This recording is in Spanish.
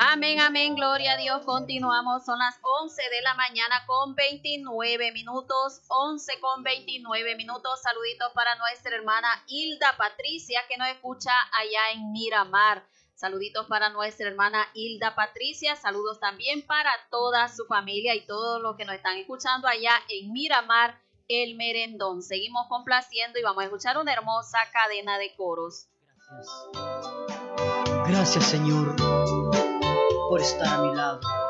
Amén, amén, gloria a Dios. Continuamos, son las 11 de la mañana con 29 minutos, 11 con 29 minutos. Saluditos para nuestra hermana Hilda Patricia, que nos escucha allá en Miramar. Saluditos para nuestra hermana Hilda Patricia, saludos también para toda su familia y todos los que nos están escuchando allá en Miramar, El Merendón. Seguimos complaciendo y vamos a escuchar una hermosa cadena de coros. Gracias, Señor, por estar a mi lado.